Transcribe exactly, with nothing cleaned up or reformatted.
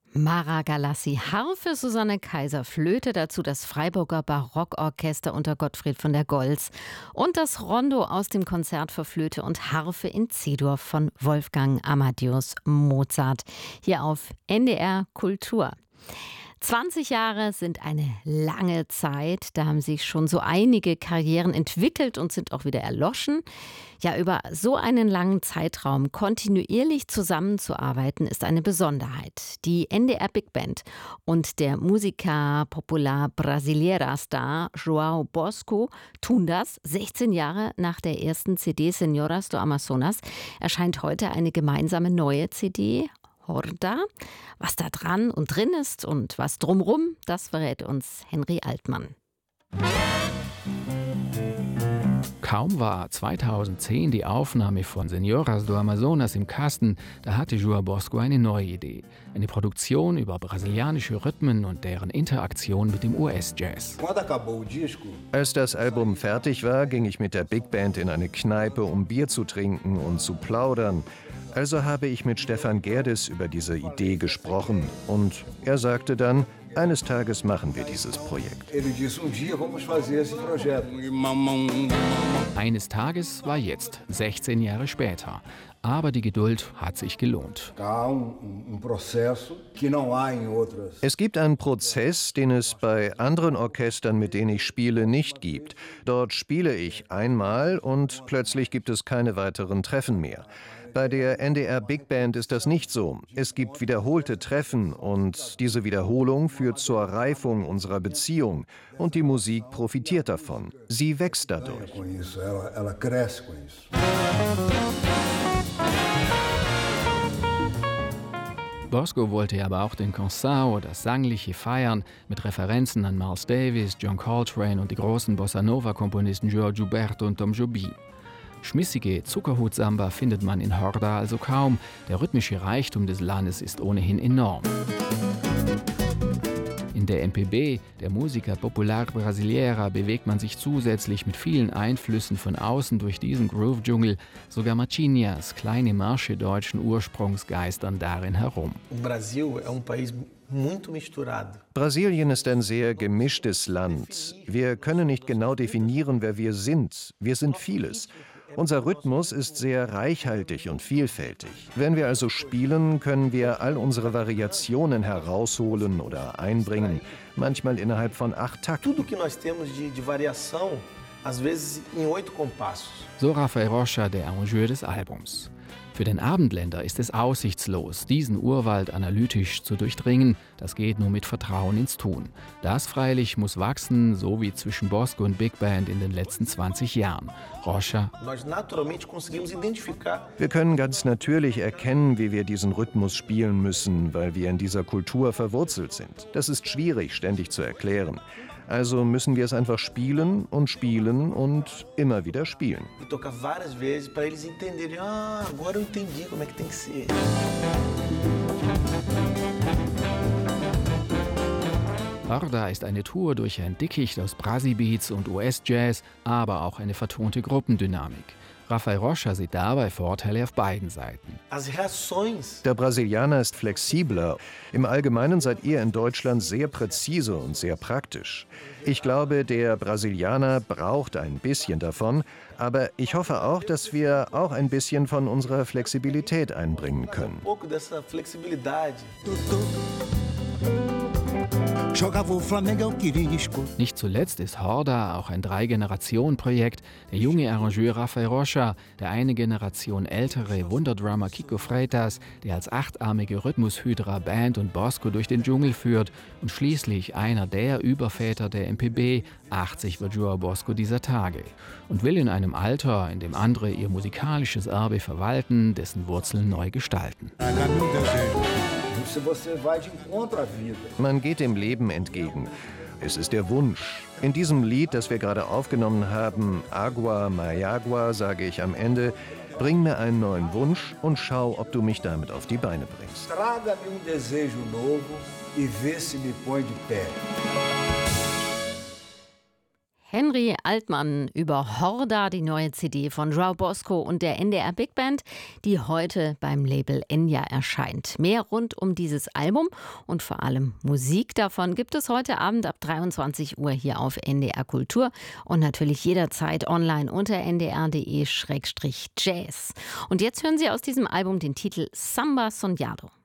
Mara Galassi, Harfe, Susanne Kaiser, Flöte, dazu das Freiburger Barockorchester unter Gottfried von der Goltz und das Rondo aus dem Konzert für Flöte und Harfe in C-Dur von Wolfgang Amadeus Mozart. Hier auf N D R Kultur. zwanzig Jahre sind eine lange Zeit. Da haben sich schon so einige Karrieren entwickelt und sind auch wieder erloschen. Ja, über so einen langen Zeitraum kontinuierlich zusammenzuarbeiten, ist eine Besonderheit. Die N D R Big Band und der Música Popular Brasileira Star João Bosco tun das. sechzehn Jahre nach der ersten C D Senhoras do Amazonas erscheint heute eine gemeinsame neue C D. Horda. Was da dran und drin ist und was drumrum, das verrät uns Henry Altmann. Kaum war zweitausendzehn die Aufnahme von Senhoras do Amazonas im Kasten, da hatte João Bosco eine neue Idee. Eine Produktion über brasilianische Rhythmen und deren Interaktion mit dem U S-Jazz. Als das Album fertig war, ging ich mit der Big Band in eine Kneipe, um Bier zu trinken und zu plaudern. Also habe ich mit Stefan Gerdes über diese Idee gesprochen und er sagte dann, eines Tages machen wir dieses Projekt. Eines Tages war jetzt, sechzehn Jahre später. Aber die Geduld hat sich gelohnt. Es gibt einen Prozess, den es bei anderen Orchestern, mit denen ich spiele, nicht gibt. Dort spiele ich einmal und plötzlich gibt es keine weiteren Treffen mehr. Bei der N D R Big Band ist das nicht so. Es gibt wiederholte Treffen und diese Wiederholung führt zur Reifung unserer Beziehung und die Musik profitiert davon. Sie wächst dadurch. Bosco wollte aber auch den Canção, das Sangliche, feiern, mit Referenzen an Miles Davis, John Coltrane und die großen Bossa-Nova-Komponisten João Gilberto und Tom Jobim. Schmissige Zuckerhut-Samba findet man in Horda also kaum. Der rhythmische Reichtum des Landes ist ohnehin enorm. In der M P B, der Música Popular Brasileira, bewegt man sich zusätzlich mit vielen Einflüssen von außen durch diesen Groove-Dschungel. Sogar Marchinhas, kleine Märsche deutschen Ursprungs, geistern darin herum. Brasilien ist ein sehr gemischtes Land. Wir können nicht genau definieren, wer wir sind. Wir sind vieles. Unser Rhythmus ist sehr reichhaltig und vielfältig. Wenn wir also spielen, können wir all unsere Variationen herausholen oder einbringen, manchmal innerhalb von acht Takten. So Rafael Rocha, der Arrangeur des Albums. Für den Abendländer ist es aussichtslos, diesen Urwald analytisch zu durchdringen. Das geht nur mit Vertrauen ins Tun. Das freilich muss wachsen, so wie zwischen Bosco und Big Band in den letzten zwanzig Jahren. Rocha: Wir können ganz natürlich erkennen, wie wir diesen Rhythmus spielen müssen, weil wir in dieser Kultur verwurzelt sind. Das ist schwierig, ständig zu erklären. Also müssen wir es einfach spielen und spielen und immer wieder spielen. Horda ist eine Tour durch ein Dickicht aus Brasi-Beats und U S-Jazz, aber auch eine vertonte Gruppendynamik. Rafael Rocha sieht dabei Vorteile auf beiden Seiten. Der Brasilianer ist flexibler. Im Allgemeinen seid ihr in Deutschland sehr präzise und sehr praktisch. Ich glaube, der Brasilianer braucht ein bisschen davon, aber ich hoffe auch, dass wir auch ein bisschen von unserer Flexibilität einbringen können. Nicht zuletzt ist Horda auch ein Drei-Generation-Projekt. Der junge Arrangeur Rafael Rocha, der eine Generation ältere Wunderdrummer Kiko Freitas, der als achtarmige Rhythmushydra Band und Bosco durch den Dschungel führt und schließlich einer der Überväter der M P B, achtzig wird João Bosco dieser Tage und will in einem Alter, in dem andere ihr musikalisches Erbe verwalten, dessen Wurzeln neu gestalten. Man geht dem Leben entgegen. Es ist der Wunsch. In diesem Lied, das wir gerade aufgenommen haben, Agua Mayagua, sage ich am Ende, bring mir einen neuen Wunsch und schau, ob du mich damit auf die Beine bringst. Traga-me um desejo novo e vê se me põe de pé. Henry Henry Altmann über Horda, die neue C D von João Bosco und der N D R Big Band, die heute beim Label Enya erscheint. Mehr rund um dieses Album und vor allem Musik davon gibt es heute Abend ab dreiundzwanzig Uhr hier auf N D R Kultur und natürlich jederzeit online unter n d r punkt d e slash jazz. Und jetzt hören Sie aus diesem Album den Titel Samba Soñado.